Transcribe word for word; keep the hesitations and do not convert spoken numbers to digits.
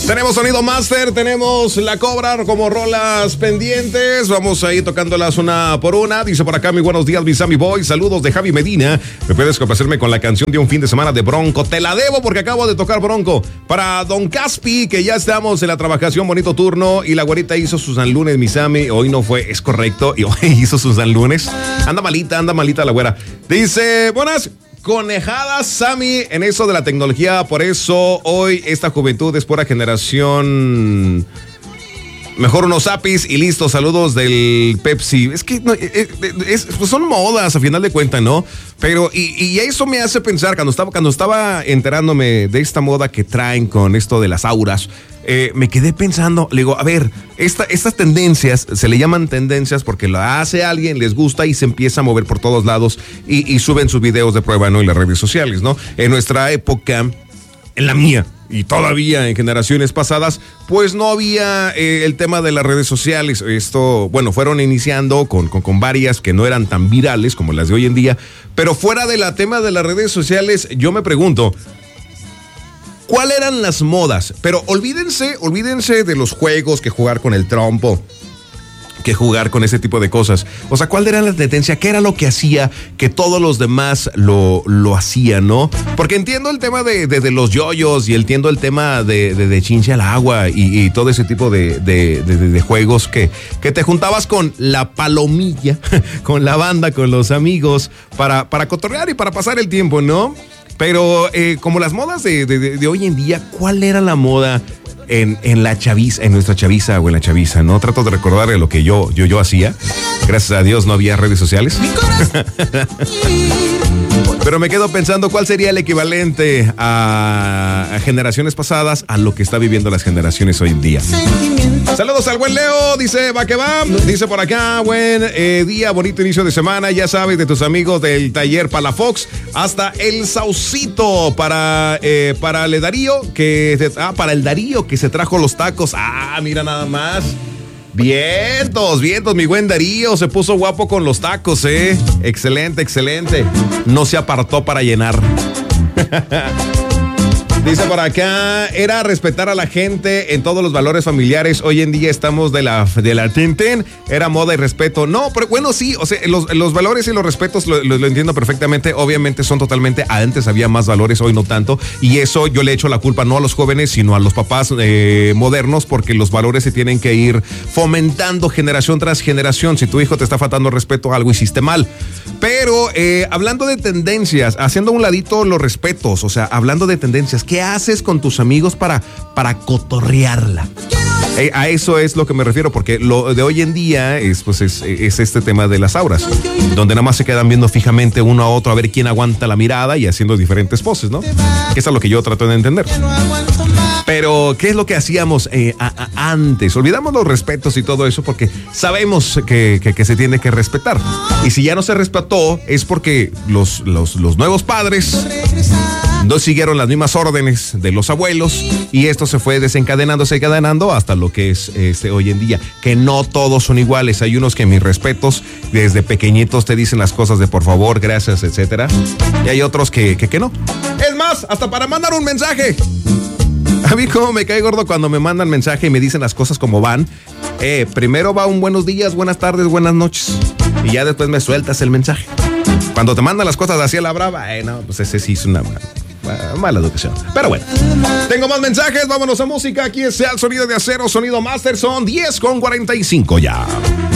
Tenemos Sonido Master, tenemos La Cobra como rolas pendientes. Vamos a ir tocándolas una por una. Dice por acá, muy buenos días, mis Sammy Boy. Saludos de Javi Medina. ¿Me puedes complacerme con la canción de un fin de semana de Bronco? Te la debo porque acabo de tocar Bronco. Para Don Caspi, que ya estamos en la trabajación, bonito turno. Y la güerita hizo sus San Lunes, mi Sammy. Hoy no fue, es correcto. Y hoy hizo sus San Lunes. Anda malita, anda malita la güera. Dice, buenas conejadas, Sammy, en eso de la tecnología. Por eso hoy esta juventud es pura generación. Mejor unos apis y listo. Saludos del Pepsi. Es que no, es, es, pues son modas a final de cuentas, ¿no? Pero y, y eso me hace pensar cuando estaba, cuando estaba enterándome de esta moda que traen con esto de las auras. Eh, me quedé pensando, le digo, a ver, esta, estas tendencias, se le llaman tendencias porque lo hace alguien, les gusta y se empieza a mover por todos lados y, y suben sus videos de prueba, ¿no? En las redes sociales, ¿no? En nuestra época, en la mía, y todavía en generaciones pasadas, pues no había eh, el tema de las redes sociales. Esto, bueno, fueron iniciando con, con, con varias que no eran tan virales como las de hoy en día, pero fuera del tema de las redes sociales, yo me pregunto, ¿cuáles eran las modas? Pero olvídense, olvídense de los juegos, que jugar con el trompo, que jugar con ese tipo de cosas. O sea, ¿cuál era la tendencia? ¿Qué era lo que hacía que todos los demás lo, lo hacían, no? Porque entiendo el tema de, de, de los yoyos y entiendo el tema de, de, de chinche al agua y, y todo ese tipo de, de, de, de juegos que, que te juntabas con la palomilla, con la banda, con los amigos, para, para cotorrear y para pasar el tiempo, ¿no? Pero eh, como las modas de, de, de, de hoy en día, ¿cuál era la moda en, en la chaviza, en nuestra chaviza o en la chaviza, ¿no? Trato de recordar lo que yo, yo, yo hacía. Gracias a Dios no había redes sociales. Pero me quedo pensando cuál sería el equivalente a, a generaciones pasadas a lo que está viviendo las generaciones hoy en día. Saludos al buen Leo, dice va que va, dice por acá, buen eh, día, bonito inicio de semana, ya sabes, de tus amigos del taller Palafox hasta el Saucito para, eh, para el Darío, que, ah, para el Darío que se trajo los tacos, ah, mira nada más. Vientos, vientos, mi buen Darío, se puso guapo con los tacos, eh. Excelente, excelente. No se apartó para llenar. Dice por acá, era respetar a la gente en todos los valores familiares. Hoy en día estamos de la de la tinten, era moda y respeto. No, pero bueno, sí, o sea, los, los valores y los respetos lo, lo, lo entiendo perfectamente. Obviamente son totalmente, antes había más valores, hoy no tanto. Y eso yo le echo la culpa no a los jóvenes, sino a los papás eh, modernos, porque los valores se tienen que ir fomentando generación tras generación. Si tu hijo te está faltando respeto, algo hiciste mal. Pero eh, hablando de tendencias, haciendo a un ladito los respetos, o sea, hablando de tendencias, ¿qué haces con tus amigos para, para cotorrearla? Eh, a eso es lo que me refiero, porque lo de hoy en día es, pues es, es este tema de las auras, donde nada más se quedan viendo fijamente uno a otro a ver quién aguanta la mirada y haciendo diferentes poses, ¿no? Que es lo que yo trato de entender. Pero, ¿qué es lo que hacíamos eh, a, a, antes? Olvidamos los respetos y todo eso porque sabemos que, que, que se tiene que respetar. Y si ya no se respetó, es porque los, los, los nuevos padres no siguieron las mismas órdenes de los abuelos y esto se fue desencadenando, desencadenando hasta lo que es este hoy en día, que no todos son iguales. Hay unos que mis respetos desde pequeñitos te dicen las cosas de por favor, gracias, etcétera, y hay otros que, que, que no. Es más, hasta para mandar un mensaje. A mí como me cae gordo cuando me mandan mensaje y me dicen las cosas como van. Eh, primero va un buenos días, buenas tardes, buenas noches y ya después me sueltas el mensaje. Cuando te mandan las cosas así a la brava, eh, no, pues ese sí es una mala, mala educación. Pero bueno, tengo más mensajes, vámonos a música. Aquí es el Sonido de Acero, Sonido Master, son diez con cuarenta y cinco ya.